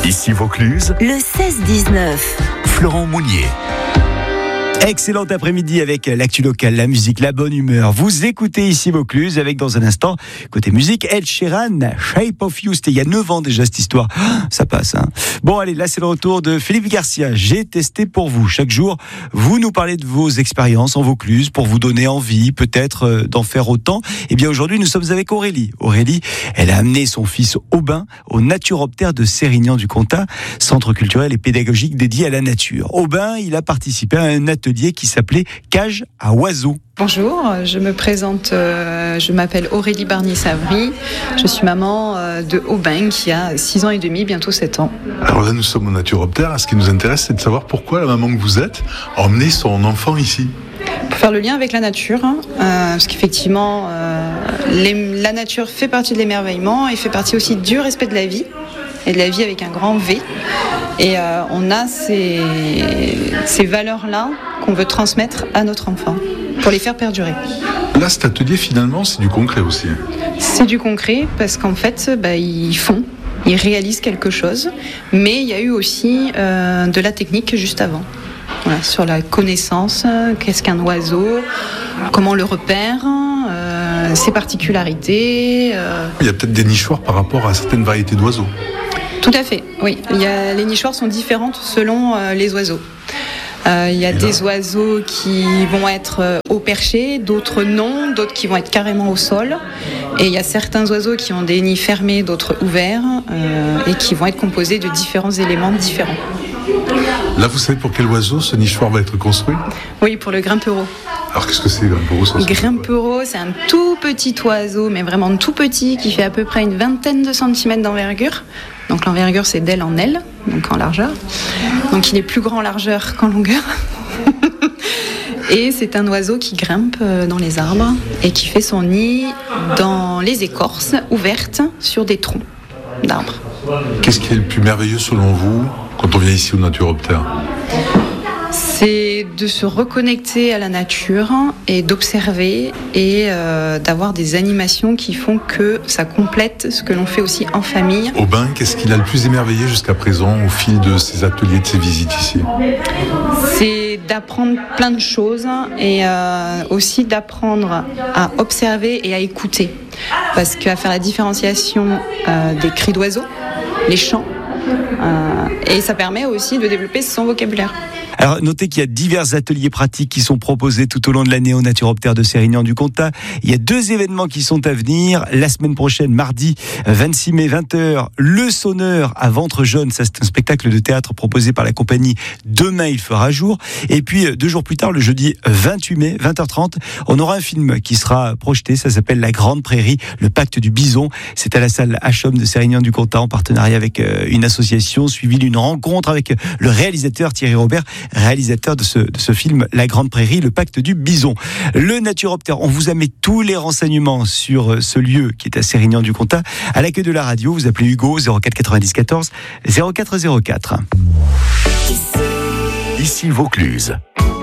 Ici Vaucluse, le 16-19. Florent Mounier. Excellent après-midi avec l'actu locale, la musique, la bonne humeur. Vous écoutez ici Vaucluse avec dans un instant, côté musique, Ed Sheeran, Shape of You. C'était il y a 9 ans déjà cette histoire. Ça passe, hein. Bon, allez, là c'est le retour de Philippe Garcia. J'ai testé pour vous. Chaque jour, vous nous parlez de vos expériences en Vaucluse pour vous donner envie peut-être d'en faire autant. Et bien aujourd'hui, nous sommes avec Aurélie. Aurélie, elle a amené son fils Aubin au Naturoptère de Sérignan-du-Comtat, centre culturel et pédagogique dédié à la nature. Aubin, il a participé à un atelier qui s'appelait Cage à oiseaux. Bonjour, je me présente, je m'appelle Aurélie Barnier-Savry, je suis maman de Aubin qui a 6 ans et demi, bientôt 7 ans. Alors là nous sommes au Naturoptère, ce qui nous intéresse c'est de savoir pourquoi la maman que vous êtes a emmené son enfant ici. Pour faire le lien avec la nature, parce qu'effectivement la nature fait partie de l'émerveillement et fait partie aussi du respect de la vie, et de la vie avec un grand V. Et on a ces valeurs-là qu'on veut transmettre à notre enfant pour les faire perdurer. Là, cet atelier, finalement, c'est du concret aussi. C'est du concret parce qu'en fait, ils réalisent quelque chose, mais il y a eu aussi de la technique juste avant. Voilà, sur la connaissance, qu'est-ce qu'un oiseau, comment on le repère, ses particularités. Il y a peut-être des nichoirs par rapport à certaines variétés d'oiseaux. Tout à fait, oui. Les nichoirs sont différentes selon les oiseaux. Il y a des oiseaux qui vont être au perché, d'autres non, d'autres qui vont être carrément au sol. Et il y a certains oiseaux qui ont des nids fermés, d'autres ouverts, et qui vont être composés de différents éléments différents. Là, vous savez pour quel oiseau ce nichoir va être construit ? Oui, pour le grimpereau. Alors qu'est-ce que c'est, le grimpereau ? Le grimpereau, c'est un tout petit oiseau, mais vraiment tout petit, qui fait à peu près une vingtaine de centimètres d'envergure. Donc l'envergure, c'est d'aile en aile, donc en largeur. Donc il est plus grand en largeur qu'en longueur. Et c'est un oiseau qui grimpe dans les arbres et qui fait son nid dans les écorces ouvertes sur des troncs d'arbres. Qu'est-ce qui est le plus merveilleux selon vous quand on vient ici au Naturoptère ? C'est de se reconnecter à la nature et d'observer et d'avoir des animations qui font que ça complète ce que l'on fait aussi en famille. Aubin, qu'est-ce qu'il a le plus émerveillé jusqu'à présent au fil de ses ateliers, de ses visites ici ? C'est d'apprendre plein de choses et aussi d'apprendre à observer et à écouter. Parce qu'à faire la différenciation des cris d'oiseaux, les chants, et ça permet aussi de développer son vocabulaire. Alors, notez qu'il y a divers ateliers pratiques qui sont proposés tout au long de l'année au Naturoptère de Sérignan-du-Comtat. Il y a 2 événements qui sont à venir. La semaine prochaine, mardi 26 mai, 20h, Le Sonneur à Ventre Jaune. Ça, c'est un spectacle de théâtre proposé par la compagnie Demain il fera jour. Et puis, 2 jours plus tard, le jeudi 28 mai, 20h30, on aura un film qui sera projeté. Ça s'appelle La Grande Prairie, le pacte du bison. C'est à la salle HOM de Sérignan-du-Comtat en partenariat avec une association, suivi d'une rencontre avec le réalisateur Thierry Robert, réalisateur de ce film La Grande Prairie, le pacte du bison. Le Naturoptère, on vous a mis tous les renseignements sur ce lieu qui est à Sérignan-du-Comtat. À l'accueil de la radio, vous appelez Hugo 04 90 14 04 04. Ici Vaucluse.